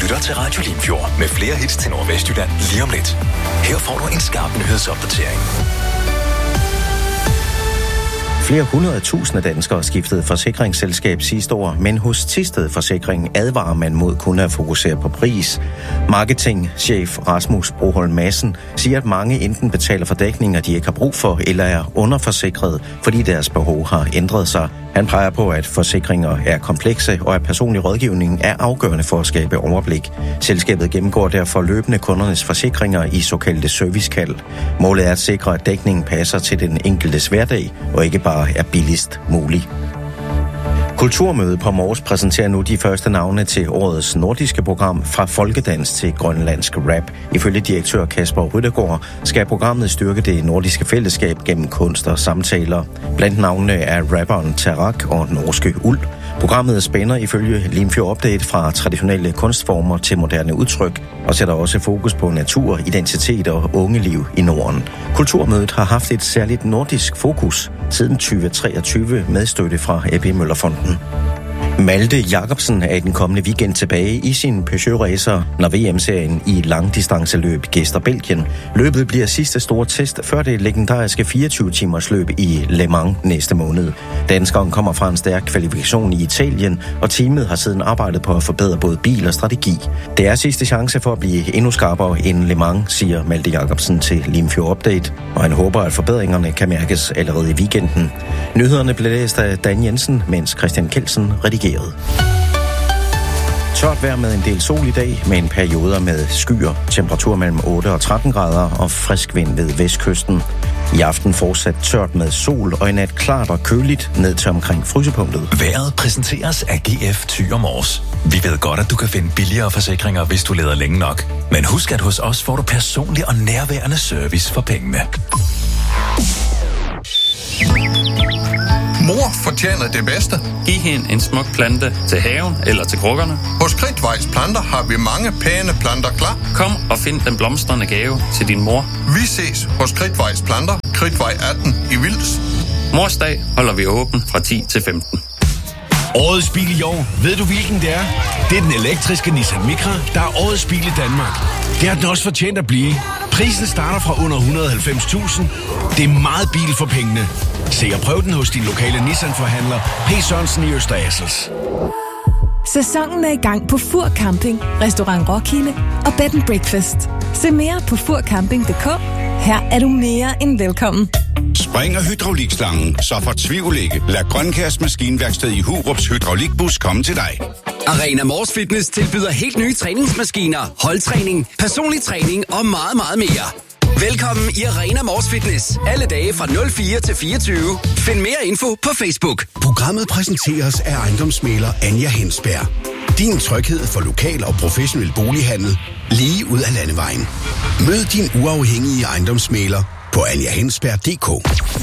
lytter til Radio Limfjord med flere hits til Nordvestjylland lige om lidt. Her får du en skarp nyhedsopdatering. Flere 100.000 danskere skiftede forsikringsselskab sidste år, men hos Thisted Forsikring advarer man mod kun at fokusere på pris. Marketingchef Rasmus Broholm Madsen siger, at mange enten betaler for dækninger, de ikke har brug for, eller er underforsikret, fordi deres behov har ændret sig. Han peger på, at forsikringer er komplekse, og at personlig rådgivning er afgørende for at skabe overblik. Selskabet gennemgår derfor løbende kundernes forsikringer i såkaldte servicekald. Målet er at sikre, at dækningen passer til den enkeltes hverdag, og ikke bare er billigst muligt. Kulturmødet på Mors præsenterer nu de første navne til årets nordiske program Fra folkedans til grønlandsk rap. Ifølge direktør Kasper Ryttergaard skal programmet styrke det nordiske fællesskab gennem kunst og samtaler. Blandt navnene er rapperen Tarak og norske Uld. Programmet spænder ifølge Limfjord Update fra traditionelle kunstformer til moderne udtryk og sætter også fokus på natur, identitet og ungeliv i Norden. Kulturmødet har haft et særligt nordisk fokus siden 2023 med støtte fra A.P. Møller-fonden. Malte Jacobsen er i den kommende weekend tilbage i sin Peugeot-racer, når VM-serien i langdistanceløb gæster Belgien. Løbet bliver sidste store test før det legendariske 24-timers løb i Le Mans næste måned. Danskeren kommer fra en stærk kvalifikation i Italien, og teamet har siden arbejdet på at forbedre både bil og strategi. Det er sidste chance for at blive endnu skarpere end Le Mans, siger Malte Jacobsen til Limfjord Update, og han håber, at forbedringerne kan mærkes allerede i weekenden. Nyhederne blev læst af Dan Jensen, mens Christian Kelsen redigerede. Tørt vejr med en del sol i dag, med en perioder med skyer, temperatur mellem 8 og 13 grader og frisk vind ved vestkysten. I aften fortsat tørt med sol og i nat klart og køligt ned til omkring frysepunktet. Vejret præsenteres af GF Thy og Mors. Vi ved godt, at du kan finde billigere forsikringer, hvis du leder længe nok. Men husk, at hos os får du personlig og nærværende service for pengene. Mor fortjener det bedste. Giv hende en smuk plante til haven eller til krukkerne. Hos Kridtvejs Planter har vi mange pæne planter klar. Kom og find den blomstrende gave til din mor. Vi ses hos Kridtvejs Planter, Kridtvej 18 i Vils. Morsdag holder vi åben fra 10 til 15. Årets bil i år. Ved du, hvilken det er? Det er den elektriske Nissan Micra, der er årets bil i Danmark. Det har den også fortjent at blive. Prisen starter fra under 190.000. Det er meget bil for pengene. Se og prøv den hos din lokale Nissan-forhandler, P. Sørensen i Øster Assels. Sæsonen er i gang på Fur Camping, Restaurant Roskilde og Bed & Breakfast. Se mere på furcamping.dk. Her er du mere end velkommen. Spring og hydraulikslangen, så fortvivl ikke. Lad Grønkærs Maskinværksted i Hurups hydraulikbus komme til dig. Arena Mors Fitness tilbyder helt nye træningsmaskiner, holdtræning, personlig træning og meget, meget mere. Velkommen i Arena Mors Fitness. Alle dage fra 04 til 24. Find mere info på Facebook. Programmet præsenteres af ejendomsmægler Anja Hensberg. Din tryghed for lokal og professionel bolighandel lige ud af landevejen. Mød din uafhængige ejendomsmægler på anjahensberg.dk.